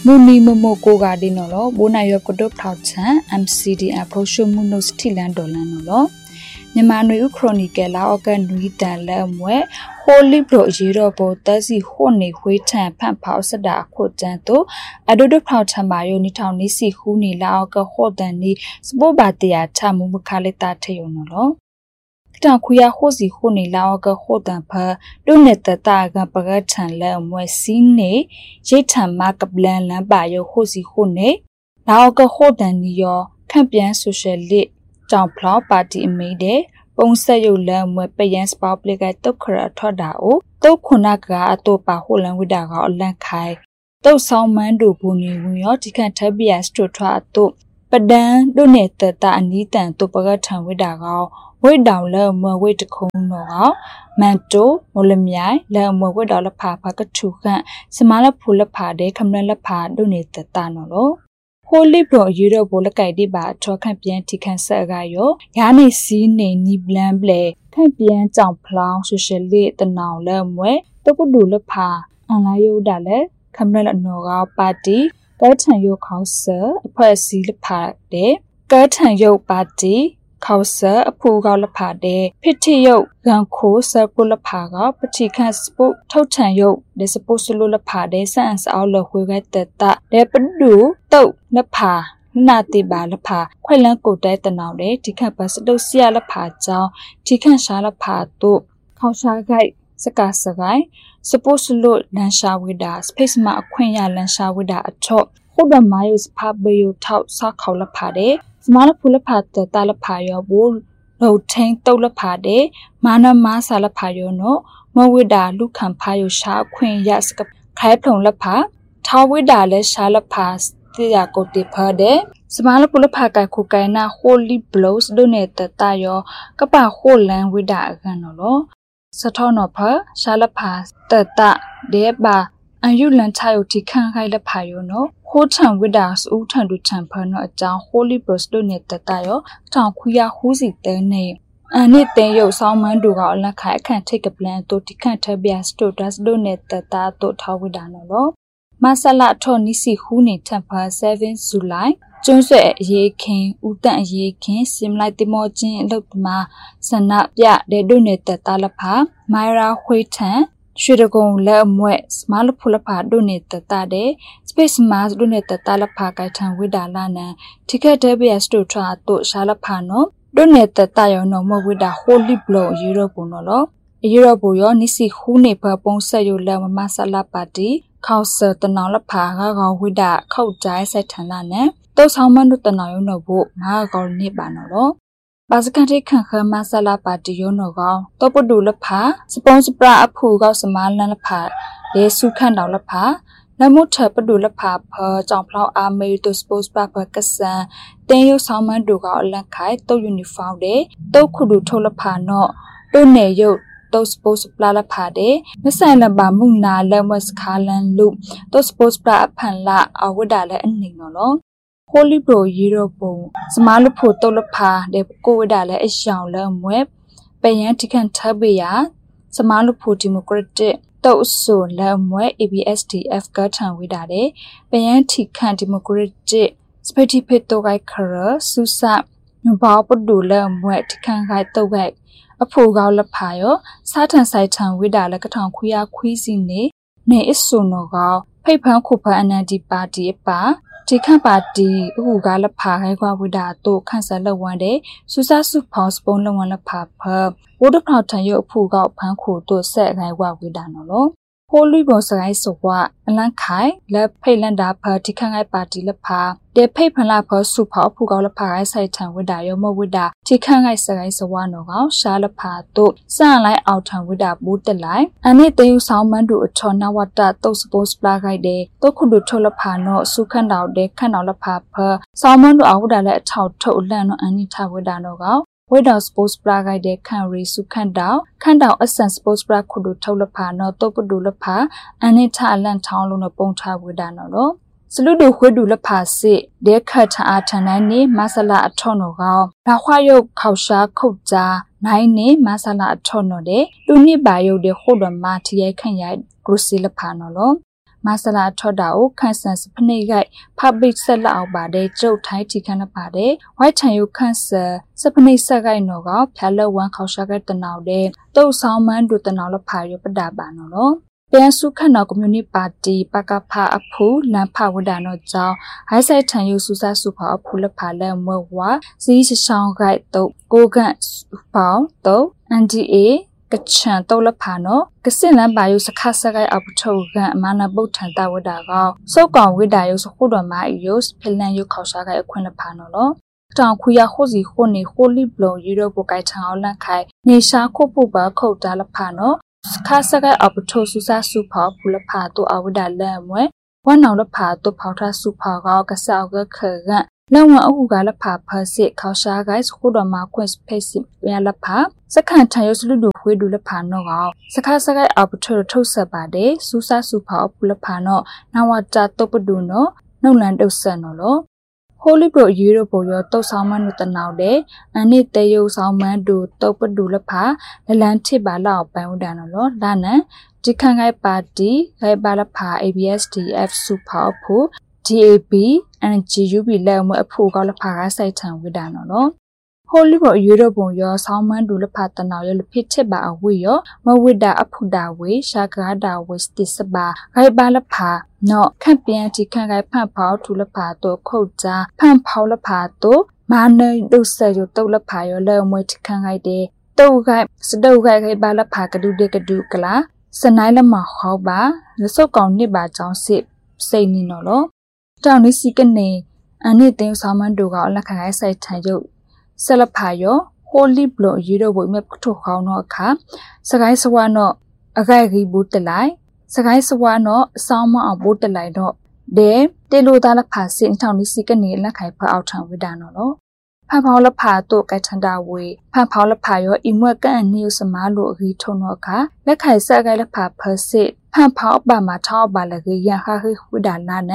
Muni Momoko Gardinolo, Bonayo Kodop Tauchan, MCD approach Munos Tilan Dolanolo. Nemanu Chronicala organ Nuitan Lamwe, Holy Bro Girobo, Dazi Hone, Huitan, Pampausada, Quotanto, Adodo Pautamayo, Nitaunisi, Huni, Laoga, Hodani, Spobatia, Tamu Kalita Teonolo. Kuya hosi hone laoga hodan pa doneta taga bagatan la mwesine jetan makablan lan ba yo hosi hone laoga hodan ni yo kampian social lit town plow party made pongset yo la mwe payan public ga tokkra thoda o tokkuna ga atopa holan wida ga lan khai tok song man do buni wun yo tikan thabia stro thwa to padan doneta ta ani tan to bagatan wida ga Wait down low, more wait to cone no Manto, Molamia, low more with all a papa, Chuka, Samala pull a pade, Camilla pa, donate the tanolo. Holy bro, Euro Bolakai de bat, talk campion tican sagayo, Yani see ni blamble, campion down plow, social late the now lamwe, double dula pa, and layo dale, Camilla noga party, Gertan yo house, sir, a pussy the park de, Gertan yo party. Kausa, a pogal la pade, pity yo, Ganko, circle la paga, Pachikan spoke, Totan yo, they supposed to lula pade, sans all the who get that, they do, though, la pa, Nati ba la pa, Quelan go dead the now day, Tikan pass dosia la pa chow, Tikan shala pa to, Kausha guy, Sakasagai, supposed to load Lansha with us, Space ma quenya Lansha with a top, hold on miles pub yo tout sakau la pade. Small pull apart the talapayo, wool, low tank dolapade, mana masala payo no, Mowida, Lucan payo sharp queen yask, Kaipon lapa, Tawida le shalapas, Tiago de perde, Small pull apart cocaina, holy blows donate the tayo, Kapa whole land without ganolo. Satonopa, shalapas, the ta, deba, and you learn tayo tikan high payo no. Hotan with us, Utan to temper no a down holy bros donate the tayo, town queer who's it their name. And it then yo salmon do out like I can't take a plan to can't be as to does donate the tato tawidanolo. Masala Tony si huni temper 7 July. Jose ye king, Utan ye king, seem like the morgin looked ma, sanap ya, they donate the talapa, Myra Huitan. Should go let wet, small pull apart donate the tade, space mass donate the talapaka tan with a lana, ticket be as to try to shalapano, donate the tayo no more with a holy blow, Europunolo, Euroboyo, Nisi hune per ponsa you love masala party, causa the nalapaga with a coat jai satanane, those how man do the no book, Margot Nibanolo. Basically, can her masala party you know go, Topodula pa, suppose bra a poo goes a man and a pa, they sukan down la pa, Namu tapadula pa per John Plow are made to suppose papa cassa, then you summon do go la kai, though uniform day, though could do tola pa no, don't ne yo, those suppose plala pa day, Miss Anna Bamuna, Lemus Carlan loop, those suppose bra pan la, or would I let any no. Holy bro, Eurobo, Small Potola pa, de Govidala is shown lam web, Bayantican tabia, Small Potimocrate, those so lam web, ABSTF Gatan widade, Bayantican democrate, Spetty Petogai Kara, Susa, Nubapo do lam web, Tikan hide the wag, a Pogala pio, Satan Satan widala Catan quia cuisine, ne is so no gal, paper cooper and anti party pa. Tikan party, who gala pa, with to cancel one day, Susa postpone the one papa. Would the plot you pull out panko to set I walk with Danolo? Holy Rosai so what, and Lankai, le Paylanda per Tikan party la pa, de paper lapper super pugola pa I say time with Diomo with that, Tikan I say so one of our shalapa to sound like out time with that boot the line, and it they sound do a ton now what that those suppose black I day, though could do tolapano, sukan out de canola papa, someone do out a let out to land or any time with Danoga. Without sports brag I de can raise to can down a sense sports brag could do tolapano, topodula pa, and a talent town on a bone tie with Danolo. Saludo Hudula passe, dear cut atanani, masala atono gao, Nahuayo kausha kota, naine, masala atono de, Luni bayo de Hodon Martia Kanya, Grusilla panolo. မာဆလာထော်တာကိုခန့်ဆန်စပနေဂိုက်ဖဘစ်ဆက်လောက်ပါတဲ့ကျုပ်ထိုင်းတီခန့်ပါတယ်ဝိုက်ချန်ယုခန့်ဆန်စပနေဆက်ဂိုက်နော်ကဖျာလက်ဝမ်ခေါရှာကတနောက်တဲ့တုတ်ဆောင်မန်းတို့တနောက်လဖာရပဒါပါနော်ပြန်စုခန့်တော်ကွန်မြူနတီပါတီပကဖအဖူလန်ဖဝဒနောကြောင့်ဟိုက်ဆိုင်ထန်ယုစုဆစုဖအဖူလဖာလက်မဝါစီးရှောင်းဂိုက်တုတ်ကိုကန့်ပေါင်းတုတ် NDA ကချန်တုတ်လဖာနော်ကစင်လန်ပါယုစခဆဂိုက်အပထုကအမနာပုတ်ထန်တဝဒါကောစောက်ကောင်ဝိဒါယုစခုတော်မာယုဖလန်ယုခေါရှာဂိုက်အခွင့်လဖာနော်တောင်ခွေရခိုစီခိုနေခိုလီဘလုံယူရိုပိုကိုက်ထန်အောင်လန့်ခိုင်နေရှာခုပုပခုတ်တာလဖာနော်ခါစကအပထုစုဆစုဖာဖူလဖာတူအဝဒလန်မွဲဝနောင်လဖာတူဖောက်ထစုဖာကောကဆောက်ကခရလောင်ဝအခုကလဖာဖစစ်ခေါရှာဂိုက်ခုတော်မှာခွင့်ဖေးစစ်ရလဖာစခန့်ထန်ရစလူတို့ခွေးဒူလဖာနော်ကောစခါစကိုက်အပထုထုတ်ဆက်ပါတယ်စူဆစုဖာဖူလဖာနော်နဝတာတုပဒူနော်နှုတ်လန်တုတ်ဆက်နော်လို့ဟိုလီဘရိုယူရိုပိုရောတုတ်ဆောင်မနုတနောက်တဲ့အနိတေယုဆောင်မန်ဒူတုတ်ပဒူလဖာလလန်ထိပါလောက်ပန်ဝဒနော်လာနန်ဒီခန့်ခိုင်ပါတီဂိုင်ပါလဖာ ABSDF စုဖာဖူ DAB NGUB လက်မအဖို့ကောလဖာကစိုက်ထံဝိဒါနော်ဟိုလီဘယူရိုပုံရောဆောင်းမန်းဒူလဖာတနောင်ရလဖိချစ်ပါအဝေရောမဝိဒါအဖုဒါဝေရှာကာဒါဝေစတိစပါဂိုင်ပါလဖာနော်ခန့်ပြန်တီခန့်ဂိုင်ဖန့်ဖောက်ထူလဖာတော့ခုတ်ကြဖန့်ဖောက်လဖာတော့မာနေဒုဆရတုတ်လဖာရောလဲမွေတီခန့်ဂိုင်တဲ့တုတ်ဂိုင်စတုတ်ဂိုင်ဂိုင်ပါလဖာကဒူတဲ့ကဒူကလာစနိုင်လမခေါပါလစုတ်ကောင်နစ်ပါကြောင်းစစ်စိတ်နီနော်လို့တောင်နီစီကနေအနိတင်းဆောင်းမန်းတို့ကအလက်ခံခိုင်းဆိုင်ထန်ရုပ်ဆလဖာယောဟိုလီဘလိုယူရိုဘုံမြတ်ထုတ်ခေါင်းတော့အခါစကိုင်းစဝါနော်အခိုက်ကြီးဘူးတလိုက်စကိုင်းစဝါနော်အဆောင်မအောင်ဘူးတလိုက်တော့ဒေတေလိုသားလက်ဖာစင်ထောင်နီစီကနေလက်ခိုင်ဖအောက်ထံဝိဒါနော်ဖန်ဖောင်းလက်ဖာတို့ကချန်တာဝေဖန်ဖောင်းလက်ဖာရောအီမွက်ကန်အနီယုစမားလို့အကြီးထုံတော့အခါလက်ခိုင်ဆက်ကိုင်းလက်ဖာဖစစ်ဖန်ဖောင်းပါမှာထောက်ပါလကေရခခဝိဒါနာနဲ့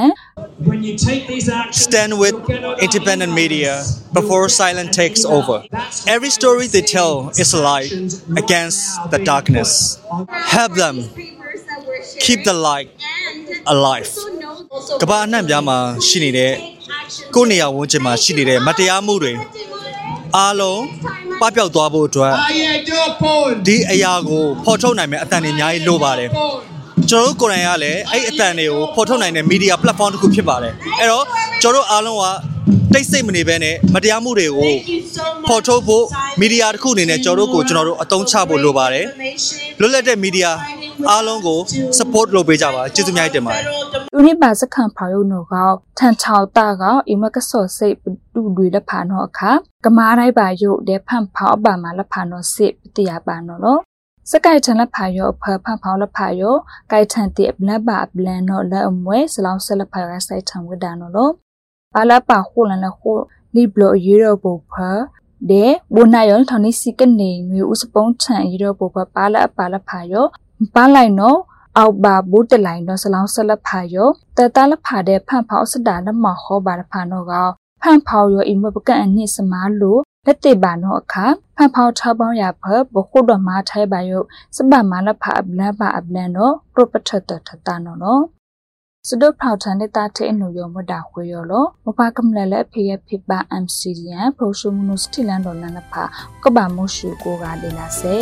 Stand with independent media before silence takes over. Every story they tell is a light against the darkness. Help them keep the light alive. ကဘာအနှံ့ပြားမှာရှိနေတဲ့ကိုယ်နေရာဝန်းကျင်မှာရှိနေတဲ့မတရားမှုတွေအားလုံးပပျောက်သွားဖို့အတွက်ဒီအရာကိုဖော်ထုတ်နိုင်မယ့်အသံတွေအများကြီးလိုပါတယ်ကျွန်တော်တို့ကိုယ်တိုင်ကလည်းအဲ့အသံတွေကိုဖော်ထုတ်နိုင်တဲ့ media platform တစ်ခုဖြစ်ပါတယ်အဲ့တော့ကျွန်တော်တို့အားလုံးကတိတ်ဆိတ်မနေဘဲနဲ့မတရားမှုတွေကိုဖော်ထုတ်ဖို့ media တစ်ခုအနေနဲ့ကျွန်တော်တို့အသုံးချဖို့လိုပါတယ်လွတ်လပ်တဲ့ media အားလုံးကို support လုပ်ပေးကြပါကျေးဇူးများတင်ပါတယ်လူနိပါစခန့်ဖောက်ရုံတော့ကောထန်ချောက်တာကောအီမကဆော့စိတ်တူတွေလက်ဖာနော်အခါကမားတိုင်းပါရုပ်တဲ့ဖန့်ဖောက်အပါမှာလက်ဖာနော်စစ်တရားပါနော်စကိုက်ထန်လက်ဖာရောဖဖန်ဖောက်လက်ဖာရောကိုက်ထန်တဲ့ဘလဘဘလန်နော်လက်အမွဲစလောင်းဆက်လက်ဖာရဆိုင်ထံဝဒနော်ပါလာပါခိုလန်လခိုလီဘလိုယူရိုပိုဖာဒေဘိုနာယောထော်နီစီကနေနွေဥစပုံးထန်ယူရိုပိုဖာပါလာဖာရောပါလိုက်နော်အောက်ပါဘူးတလိုက်နော်စလောင်းဆက်လက်ဖာရောတတလက်ဖာတဲ့ဖန်ဖောက်စတာလက်မဟောပါဖာနော်ကဖန်ဖောက်ရောအီမပကန်အနစ်စမားလို့လက်တေပါနော်အခါဖန်ဖောက်ထောက်ပေါင်းရဖဘခုတော်မှာထိုင်ပါယုစပမာလက်ဖာအဘလန်ပါအဘလန်နော်ပရပထတထတာနော်စဒုဖောက်ထန်တဲ့တာထဲအနုယောမတာခွေရောလို့မဖကမလဲလက်ဖေရဖိပါ MCDN ပရိုရှုမနုစတီလန်ဒေါ်လန်နဖာကဘာမိုရှူကိုကလေလာစေ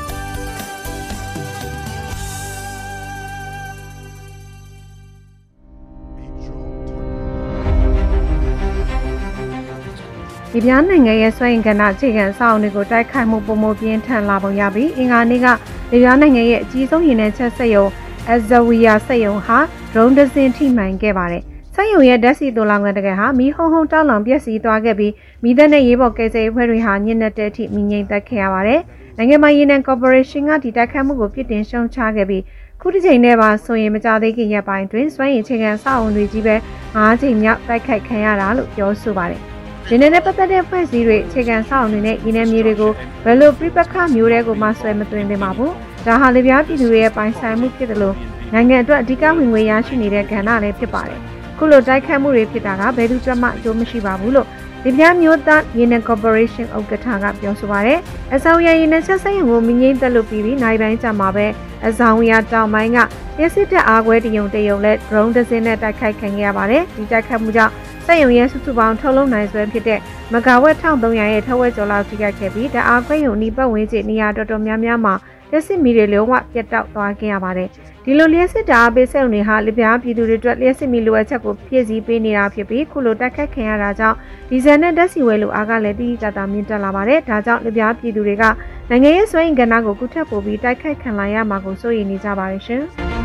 ဒီပြားနိုင်ငံရဲ့စွမ်းအင်ကဏ္ဍအခြေခံအဆောက်အအုံတွေကိုတိုက်ခိုက်မှုပုံမပြင်းထန်လာပုံရပြီးအင်္ဂါနေ့ကဒီပြားနိုင်ငံရဲ့အကြီးဆုံးရင်းနှီးချက်စက်ရုံအဇဝီယာစက်ရုံဟာဒရုန်းတစ်စင်းထိမှန်ခဲ့ပါတယ်။စက်ရုံရဲ့ဓာတ်ဆီသိုလှောင်ကန်တကယ်ဟာမီးဟုံတောက်လောင်ပျက်စီးသွားခဲ့ပြီးမီးသတ်နဲ့ရေးပေါ်ကယ်ဆယ်ရေးအဖွဲ့တွေဟာညစ်နက်တဲ့အထိမီးငြိမ်သက်ခဲ့ရပါတယ်။နိုင်ငံပိုင်ရေနံကော်ပိုရေးရှင်းကဒီတိုက်ခိုက်မှုကိုပြစ်တင်ရှုံချခဲ့ပြီးခုတစ်ချိန်နဲ့ပါဆိုရင်မကြသေးခင်ရက်ပိုင်းတွင်စွမ်းရည်အခြေခံအဆောက်အအုံတွေကြီးပဲ၅ချိန်မြောက်တိုက်ခိုက်ခံရတာလို့ပြောဆိုပါတယ်။ဒီနေ့နဲ့ပတ်သက်တဲ့ဖွဲ့စည်းတွေအခြေခံဆောက်အုံတွေနဲ့ရင်းနှီးမြေတွေကိုဘယ်လိုပြပခမျိုးတွေကိုမှဆွဲမသွင်းသင့်ပါဘူး။ဒါဟာလေပြားပြည်သူတွေရဲ့ပိုင်ဆိုင်မှုဖြစ်တယ်လို့နိုင်ငံအတွက်အဓိကဝင်ငွေရရှိနေတဲ့ကဏ္ဍလည်းဖြစ်ပါတယ်။ခုလိုတိုက်ခိုက်မှုတွေဖြစ်တာကဘယ်သူမှအကျိုးမရှိပါဘူးလို့ဒီပြမျိုးသားရေနံကော်ပိုရေးရှင်းဥက္ကဋ္ဌကပြောဆိုပါတယ်။အဆောက်အဦရေနံချက်စက်ရုံကိုမငိမ့်သက်လို့ပြီးနိုင်ပိုင်းကြာမှာပဲအဆောင်ဝီယာတောင်ပိုင်းကလျှက်စစ်တပ်အားကွဲတယုံလဲ drone တစ်စင်းနဲ့တိုက်ခိုက်ခံခဲ့ရပါတယ်ဒီတိုက်ခိုက်မှုကြောင့်စက်ရုံရဲ့စုစုပေါင်းထုတ်လုပ်နိုင်စွမ်းဖြစ်တဲ့မဂါဝက်1300ရဲ့ထက်ဝက်ကျော်လောက်ထိခိုက်ခဲ့ပြီးဓာတ်အားခွဲရုံဤပတ်ဝန်းကျင်နေရာတော်တော်များများမှာလက်စစ်မီတွေလုံးဝပြတ်တောက်သွားခဲ့ရပါတယ်ဒီလိုလျှက်စစ်ဓာတ်အားပေးစက်ရုံတွေဟာလျှက်ပြည်သူတွေအတွက်လျှက်စစ်မီလိုအပ်ချက်ကိုဖြည့်ဆည်းပေးနေတာဖြစ်ပြီးခုလိုတိုက်ခိုက်ခံရတာကြောင့်ဒီဇယ်နဲ့ဓာတ်ဆီဝဲလိုအားကလည်းတိတိကျကျမြင့်တက်လာပါတယ်ဒါကြောင့်လျှက်ပြည်သူတွေကနိုင်ငံရေးစွမ်းအင်ကဏ္ဍကိုကုထက်ပို့ပြီးတိုက်ခိုက်ခံလာရမှာကိုစိုးရိမ်နေကြပါတယ်ရှင်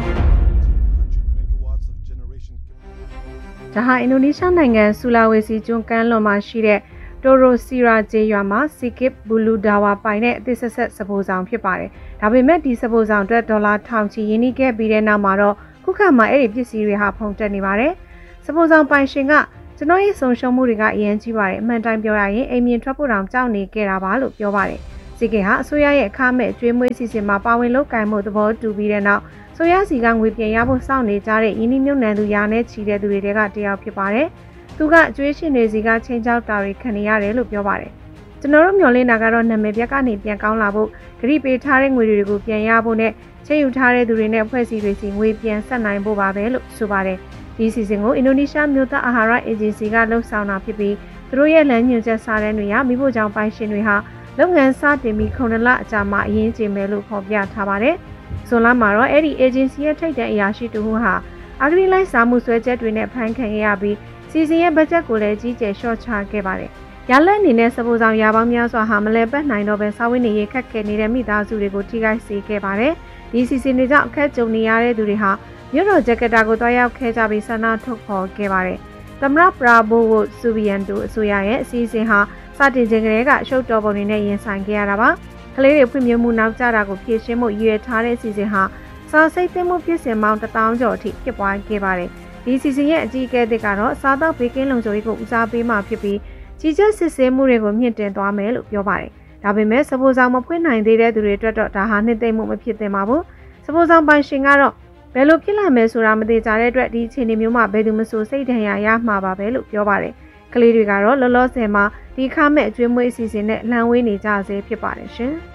ဒါဟာအင်ဒိုနီးရှားနိုင်ငံဆူလာဝေစီကျွန်းကမ်းလွန်မှာရှိတဲ့တိုရိုစီရာဂျေရွာမှာစီကစ်ဘူလူဒါဝါပိုင်တဲ့အသစ်ဆက်ဆက်စပိုးဆောင်ဖြစ်ပါတယ်။ဒါပေမဲ့ဒီစပိုးဆောင်အတွက်ဒေါ်လာထောင်ချီရင်းနှီးခဲ့ပြီးတဲ့နောက်မှာတော့ခုခါမှာအဲ့ဒီပစ္စည်းတွေဟာဖုန်တက်နေပါတယ်။စပိုးဆောင်ပိုင်ရှင်ကကျွန်တော်ရဲ့ဆုံးရှုံးမှုတွေကအရင်ကြီးပါတယ်။အမှန်တိုင်းပြောရရင်အိမ်မြင်ထွက်ဖို့တောင်ကြောက်နေခဲ့တာပါလို့ပြောပါတယ်။စီကစ်ဟာအစိုးရရဲ့အခမဲ့ကျွေးမွေးစီစဉ်မှာပါဝင်လုပ်ကိုင်မှုသဘောတူပြီးတဲ့နောက်ဆိုရစီကငွေပြန်ရဖို့စောင့်နေကြတဲ့ယင်းနှမြုပ်နှံသူရာနဲ့ချီတဲ့သူတွေကတယောက်ဖြစ်ပါတယ်။သူကအကျွေးရှင်တွေစီကချင်းချောက်တာတွေခံနေရတယ်လို့ပြောပါတယ်။ကျွန်တော်တို့မျှော်လင့်တာကတော့နာမည်ပြက်ကနေပြန်ကောင်းလာဖို့ဂရိပေးထားတဲ့ငွေတွေကိုပြန်ရဖို့နဲ့ချေယူထားတဲ့သူတွေနဲ့အဖွဲ့အစည်းတွေစီငွေပြန်ဆက်နိုင်ဖို့ပါပဲလို့ဆိုပါတယ်။ဒီစီစဉ်ကိုအင်ဒိုနီးရှားမြို့သားအာဟာရအေဂျင်စီကလှုပ်ဆောင်တာဖြစ်ပြီးသူတို့ရဲ့လမ်းညွှန်ချက်စာတမ်းတွေကမိဖို့ကြောင့်ပိုင်ရှင်တွေဟာလုပ်ငန်းစတင်ပြီး9လအကြာမှအရင်ကျင်းမယ်လို့ဖော်ပြထားပါတယ်။ဇွန်လမှာတော့အဲ့ဒီ agency ရဲ့ထိပ်တန်းအရာရှိတူဟာအဂရိလိုက်စာမှုဆွဲချက်တွေနဲ့ဖမ်းခံရပြီးစီစဉ်ရဲ့ဘတ်ဂျက်ကိုလည်းကြီးကျယ်လျှော့ချခဲ့ပါတယ်။ရလက်အနေနဲ့စပိုးဆောင်ရာပေါင်းများစွာဟာမလဲပတ်နိုင်တော့ပဲစာဝတ်နေရေးခက်ခဲနေတဲ့မိသားစုတွေကိုထိခိုက်စေခဲ့ပါတယ်။ဒီစီစဉ်တွေကြောင့်အခက်ကြုံနေရတဲ့သူတွေဟာမြို့တော်ဂျကာတာကိုတွားရောက်ခဲ့ကြပြီးဆန္ဒထုတ်ဖော်ခဲ့ပါတယ်။သမရပရာဘိုဝိုဆူဗီယန်တိုအစိုးရရဲ့အစီအစဉ်ဟာစတင်ခြင်းကလေးကအရှုပ်တော်ပုံတွေနဲ့ရင်ဆိုင်ခဲ့ရတာပါ။ကလေးတွေဖွံ့ဖြိုးမှုနောက်ကျတာကိုဖြည့်ရှင်းဖို့ရည်ရွယ်ထားတဲ့အစီအစဉ်ဟာစာစိတ်သိမ်းမှုပြည့်စင်ပေါင်း1000ကျော်အထိဖြစ်ပွားခဲ့ပါတယ်။ဒီစီစဉ်ရဲ့အကြီးအကဲတွေကတော့စားသောက်ဘေးကင်းလုံခြုံရေးကိုဦးစားပေးမှဖြစ်ပြီးကြီးကျယ်စစ်ဆေးမှုတွေကိုမြင့်တင်သွားမယ်လို့ပြောပါတယ်။ဒါပေမဲ့စပိုးဆောင်မဖွင့်နိုင်သေးတဲ့သူတွေအတွက်တော့ဒါဟာနှစ်သိမ့်မှုမဖြစ်သင့်ပါဘူး။စပိုးဆောင်ပိုင်ရှင်ကတော့ဘယ်လိုဖြစ်လာမယ်ဆိုတာမသိကြတဲ့အတွက်ဒီအခြေအနေမျိုးမှာဘယ်သူမှစိတ်ဒဏ်ရာရမှာပါပဲလို့ပြောပါတယ်။ကလေးတွေကတော့လောလောဆယ်မှာဒီခါမဲ့အကျွေးမွေးအစီအစဉ်နဲ့လှန်ဝေးနေကြဆဲဖြစ်ပါတယ်ရှင်။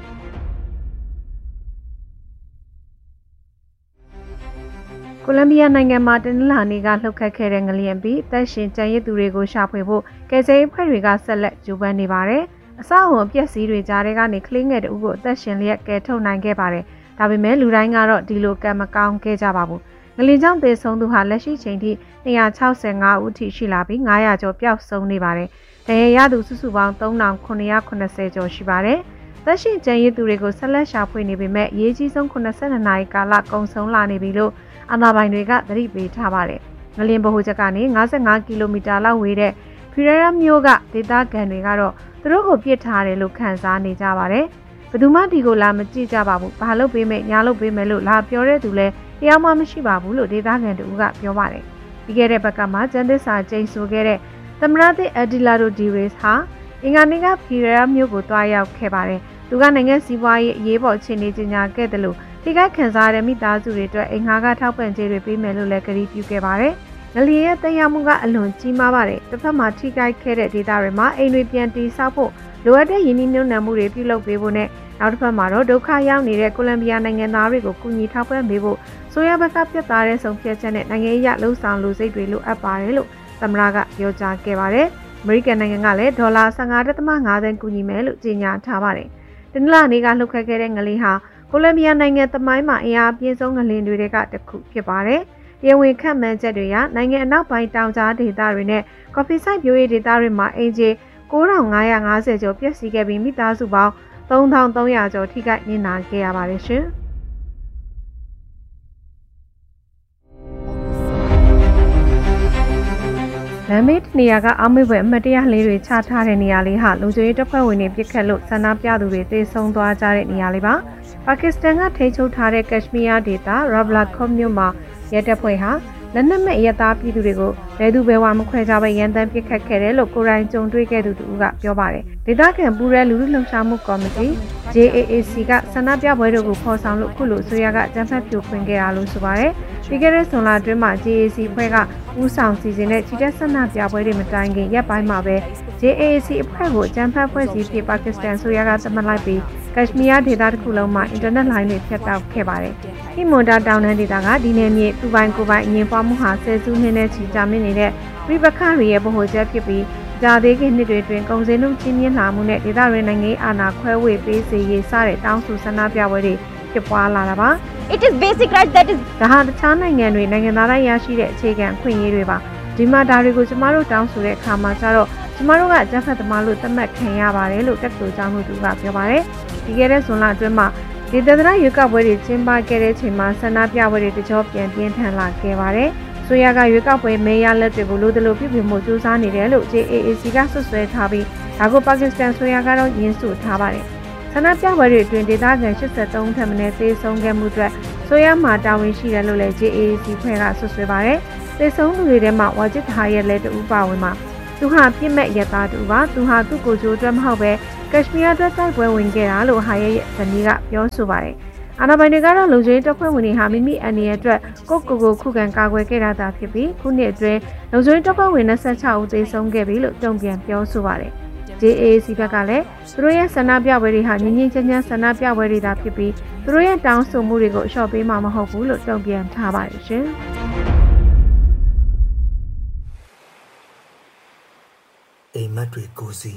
ကိုလံဘီယာနိုင်ငံမှာတနင်္လာနေ့ကလှုပ်ခတ်ခဲ့တဲ့ငလျင်ပြီးတပ်ရှင်ကြံရစ်သူတွေကိုရှာဖွေဖို့ကယ်ဆယ်ရေးဖွဲ့တွေကဆက်လက်ကြိုးပမ်းနေပါတယ်။အဆောက်အအုံပျက်စီးတွေကြားထဲကနေကလေးငယ်တို့ကိုအသက်ရှင်လျက်ကယ်ထုတ်နိုင်ခဲ့ပါတယ်။ဒါပေမဲ့လူတိုင်းကတော့ဒီလိုကံမကောင်းခဲ့ကြပါဘူး။ငလျင်ကြောင့်သေဆုံးသူဟာလက်ရှိချိန်ထိ265ဦးအထိရှိလာပြီး900ကျော်ပျောက်ဆုံးနေပါတယ်။ဒဏ်ရာရသူစုစုပေါင်း3980ကျော်ရှိပါတယ်။သက်ရှင်ကြံရစ်သူတွေကိုဆက်လက်ရှာဖွေနေပေမဲ့အရေးကြီးဆုံး82နာရီကာလကုန်ဆုံးလာနေပြီလို့အာဏာပိုင်တွေကသတိပေးထားပါတယ်။ငလျင်ဗဟိုချက်ကနေ55ကီလိုမီတာလောက်ဝေးတဲ့ဖီရရာမြို့ကဒေသခံတွေကတော့သူတို့ကိုပြစ်ထားတယ်လို့ခန့်စားနေကြပါတယ်။ဘယ်သူမှဒီကိုလာမကြည့်ကြပါဘူး။ဘာလို့ပေးမယ်ညာလို့ပေးမယ်လို့လာပြောတဲ့သူလည်းတယောက်မှမရှိပါဘူးလို့ဒေသခံတို့ကပြောပါတယ်။ပြီးခဲ့တဲ့ဘက်ကမှကျန်းသစ္စာကျိန်ဆိုခဲ့တဲ့သမရသစ်အဒီလာဒိုဒီရေစ်ဟာအင်္ဂါနေ့ကဖီရရာမြို့ကိုတွားရောက်ခဲ့ပါတယ်။သူကနိုင်ငံစီးပွားရေးအရေးပေါ်အခြေအနေကြီးညာခဲ့တယ်လို့ထိခိုက်ခံစားရတဲ့မိသားစုတွေအတွက်အိမ်ငှားကထောက်ပံ့ကြေးတွေပေးမယ်လို့လည်းကတိပြုခဲ့ပါတယ်။ငလျင်ရဲ့သက်ရောက်မှုကအလွန်ကြီးမားပါတယ်။တစ်ဖက်မှာထိခိုက်ခဲ့တဲ့ဒေသတွေမှာအိမ်တွေပြန်တည်ဆောက်ဖို့လိုအပ်တဲ့ရင်းနှီးမြှုပ်နှံမှုတွေပြုလုပ်ပေးဖို့နဲ့နောက်တစ်ဖက်မှာတော့ဒုက္ခရောက်နေတဲ့ကိုလံဘီယာနိုင်ငံသားတွေကိုကူညီထောက်ပံ့ပေးဖို့ဆိုရဘက်ကပြတ်သားတဲ့ဆုံးဖြတ်ချက်နဲ့နိုင်ငံရေးလှုံ့ဆော်လူစိတ်တွေလိုအပ်ပါတယ်လို့သမ္မတကပြောကြားခဲ့ပါတယ်။အမေရိကန်နိုင်ငံကလည်းဒေါ်လာ15.5 သန်းကူညီမယ်လို့ကြေညာထားပါတယ်။တနင်္လာနေ့ကလှုပ်ခတ်ခဲ့တဲ့ငလျင်ဟာကိုလံဘီယာနိုင်ငံသမိုင်းမှာအင်အားပြင်းဆုံးငလျင်တွေကတစ်ခုဖြစ်ပါတယ်။တရားဝင်ခန့်မှန်းချက်တွေကနိုင်ငံအနောက်ပိုင်းတောင်ကြားဒေသတွေနဲ့ကော်ဖီစိုက်ပျိုးရေးဒေသတွေမှာအင်ဂျီ9550ကျော်ပျက်စီးခဲ့ပြီးမိသားစုပေါင်း3300ကျော်ထိခိုက်နစ်နာခဲ့ရပါတယ်ရှင်။လမ်းမေးနေရာကအောက်မေ့ဘွယ်အမှတ်တရလေးတွေချထားတဲ့နေရာလေးဟာလုံခြုံရေးတပ်ဖွဲ့ဝင်တွေပြစ်ခတ်လို့ဆန္ဒပြသူတွေတေဆုံးသွားကြတဲ့နေရာလေးပါ။ပါကစ္စတန်ကထိန်းချုပ်ထားတဲ့ကက်ရှမီးယားဒေသရာဘလာခေါမြို့မှာရဲတပ်ဖွဲ့ဟာလက်နက်မဲ့ရဲသားပြည်သူတွေကိုဘယ်သူဘယ်ဝါမခွဲခြားပဲရန်တမ်းပစ်ခတ်ခဲ့တယ်လို့ကိုယ်တိုင်ကြုံတွေ့ခဲ့သူတူကပြောပါတယ်။ဒေသခံပူရဲလူလူလှုပ်ရှားမှုကော်မတီ JAAC ကဆန္ဒပြပွဲတွေကိုဖော်ဆောင်လို့ခုလိုအစိုးရကအကြမ်းဖက်ဖြိုခွင်းခဲ့တာလို့ဆိုပါတယ်။ပြီးခဲ့တဲ့ဇွန်လအတွင်းမှာ JAC အဖွဲ့ကဦးဆောင်စီစဉ်တဲ့ချီတက်ဆန္ဒပြပွဲတွေမတိုင်ခင်ရက်ပိုင်းမှာပဲ JAC အဖွဲ့ကိုအကြမ်းဖက်ဖွဲ့စည်းပြီးပါကစ္စတန်ဆိုရကသတ်မှတ်လိုက်ပြီးကက်ရှ်မီးယားဒေသတစ်ခုလုံးမှာအင်တာနက်လိုင်းတွေဖြတ်တောက်ခဲ့ပါတယ်။ဟီမွန်ဒါတောင်တန်းဒေသကဒီနယ်မြေသူပိုင်ကိုယ်ပိုင်အငြင်းပွားမှုဟာဆယ်စုနှစ်နဲ့ချီကြာမြင့်နေတဲ့ပြပခါတွေရဲ့ဗဟိုချက်ဖြစ်ပြီးကြာသေးခင်နှစ်တွေတွင်ကုန်စည်နှုန်းကြီးမြင့်လာမှုနဲ့ဒေသရင်းနိုင်ငံအာဏာခွဲဝေပေးစေရေးစတဲ့တောင်းဆိုဆန္ဒပြပွဲတွေဖြစ်ပွားလာတာပါ။ It is basic right that is ဒါဟာတခြားနိုင်ငံတွေနိုင်ငံသားတိုင်းရရှိတဲ့အခြေခံအခွင့်အရေးတွေပါဒီမှာဒါတွေကိုကျမတို့တောင်းဆိုတဲ့အခါမှာကျတော့ကျမတို့ကအကြမ်းဖက်သမားလို့သတ်မှတ်ခံရပါတယ်လို့တက်တူကျောင်းမှုသူကပြောပါတယ်ဒီကဲတဲ့ဇွန်လအတွင်းမှာဒီသဒ္ဒရာရွေးကောက်ပွဲတွေကျင်းပခဲ့တဲ့အချိန်မှာဆန္ဒပြပွဲတွေတကြောပြန်ပြင်းထန်လာခဲ့ပါတယ်ဆိုရကရွေးကောက်ပွဲမဲရလက်တွေကိုလိုသလိုပြပြမှုစူးစမ်းနေတယ်လို့ JAC ကဆွဆွဲထားပြီးဒါကိုပါကစ္စတန်ဆိုရကတော့ညှင်းဆိုထားပါတယ်ဆန္ဒပြပွဲတွေအတွင်းဒေသခံ83ထက်မနည်းသေဆုံးခဲ့မှုအတွက်ဆိုရမှာတာဝန်ရှိတယ်လို့လည်း JAC ဖွဲ့ကဆွဆွဲပါတယ်သေဆုံးသူတွေထဲမှာဝါဂျစ်ဟာရဲ့လက်တူပါဝင်မှာသူဟာပြစ်မဲ့ရသားတူပါသူဟာသူ့ကိုယ်ကျိုးအတွက်မဟုတ်ပဲကက်ရှ်မီးယားအတွက်တိုက်ပွဲဝင်ခဲ့တာလို့ဟာရဲ့ဇနီးကပြောဆိုပါတယ်အာဏာပိုင်တွေကတော့လုံခြုံရေးတပ်ဖွဲ့ဝင်တွေဟာမိမိအန်ဒီရဲ့အတွက်ကိုခုခံကာကွယ်ခဲ့တာသာဖြစ်ပြီးခုနှစ်အတွင်းလုံခြုံရေးတပ်ဖွဲ့ဝင်26ဦးသေဆုံးခဲ့ပြီလို့တုံ့ပြန်ပြောဆိုပါတယ်JAC ဘက်ကလည်းသူတို့ရဲ့ဆန္ဒပြပွဲတွေဟာငြင်းငြင်းချမ်းချမ်းဆန္ဒပြပွဲတွေသာဖြစ်ပြီးသူတို့ရဲ့တောင်းဆိုမှုတွေကိုအလျှော့ပေးမှာမဟုတ်ဘူးလို့တုံ့ပြန်ထားပါတယ်ရှင်။အိမ်မက်တွေကိုစီ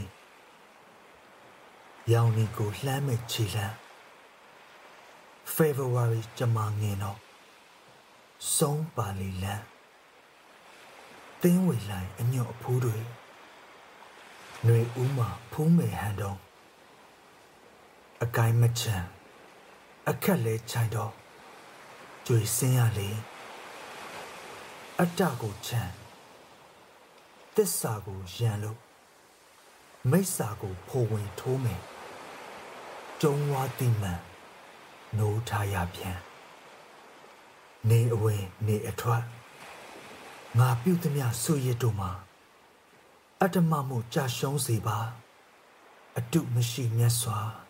ရောင်နေကိုလှမ်းမဲ့ခြေလမ်း February ကျမငင်တော့ဆုံးပါလီလန်းတင်းဝေလိုင်းအညော့အဖိုးတွေຫນွေဦးမှာဖုံးမယ်ဟန်တော့အကိုင်းမချမ်းအခက်လဲချိုင်တော့ကြွေစင်းရလေအတ္တကိုချမ်းသစ္စာကိုရန်လို့မိစ္ဆာကိုဖိုးဝင်ထိုးမယ်ကျုံဝါတိမှန်နိုးထားရပြန်နေအဝင်နေအထွက်ငါပြုတ်သမျှဆွေရတို့မှာအတ္တမမှုကြာရှုံးစေပါအတုမရှိမြတ်စွာ